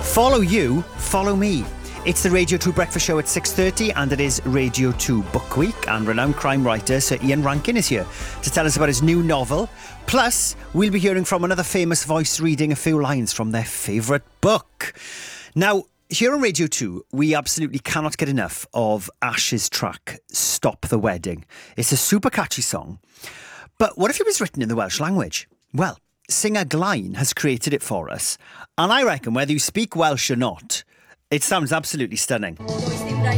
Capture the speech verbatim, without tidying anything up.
Follow you, follow me. It's the Radio two Breakfast Show at six thirty, and it is Radio two Book Week, and renowned crime writer Sir Ian Rankin is here to tell us about his new novel. Plus, we'll be hearing from another famous voice reading a few lines from their favourite book. Now, here on Radio two, we absolutely cannot get enough of Ash's track, Stop the Wedding. It's a super catchy song. But what if it was written in the Welsh language? Well, singer Glein has created it for us. And I reckon whether you speak Welsh or not, it sounds absolutely stunning. Does dim rhaid